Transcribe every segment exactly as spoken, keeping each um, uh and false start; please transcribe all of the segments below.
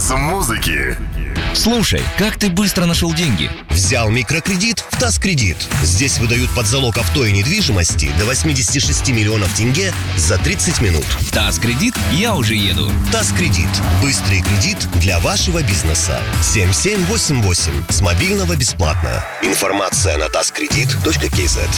без музыки. Слушай, как ты быстро нашел деньги? Взял микрокредит в Таскредит. Здесь выдают под залог авто и недвижимости до восемьдесят шесть миллионов тенге за тридцать минут. Таскредит, я уже еду. Таскредит. Быстрый кредит для вашего бизнеса. семь семь восемь восемь. С мобильного бесплатно. Информация на таскредит точка кей зет.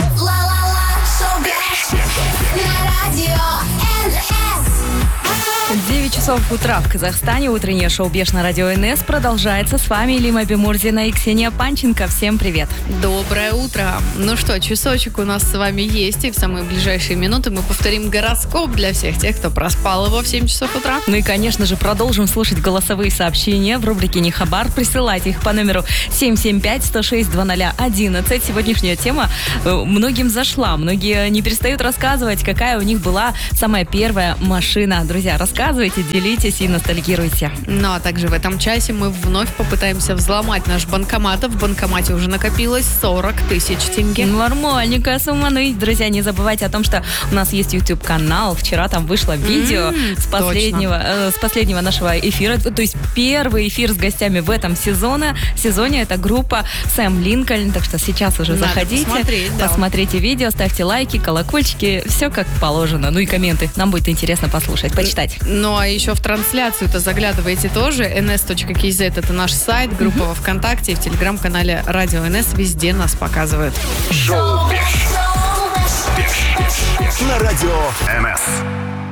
девять часов утра в Казахстане. Утреннее шоу «Беш» на радио эн эс продолжается. С вами Лима Бимурзина и Ксения Панченко. Всем привет. Доброе утро. Ну что, часочек у нас с вами есть. И в самые ближайшие минуты мы повторим гороскоп для всех тех, кто проспал его в семь часов утра. Ну и, конечно же, продолжим слушать голосовые сообщения в рубрике «Не хабар». Присылайте их по номеру семь семь пять сто шесть двадцать ноль одиннадцать. Сегодняшняя тема многим зашла. Многие не перестают рассказывать, какая у них была самая первая машина. Друзья, рассказывайте. Рассказывайте, делитесь и ностальгируйте. Ну а также в этом часе мы вновь попытаемся взломать наш банкомат. В банкомате уже накопилось сорок тысяч тенге. Нормальненькая сумма. Ну и, друзья, не забывайте о том, что у нас есть YouTube-канал. Вчера там вышло видео mm, с, последнего, э, с последнего нашего эфира. То есть первый эфир с гостями в этом сезоне. сезоне. Это группа Сэм Линкольн. Так что сейчас уже Надо заходите, посмотреть, да. посмотрите видео, ставьте лайки, колокольчики. Все как положено. Ну и комменты. Нам будет интересно послушать, почитать. Ну, а еще в трансляцию-то заглядывайте тоже. эн эс точка кей зет это наш сайт, группа во ВКонтакте и в телеграм-канале Радио эн эс. Везде нас показывают. Шоу «Беш» на радио эн эс.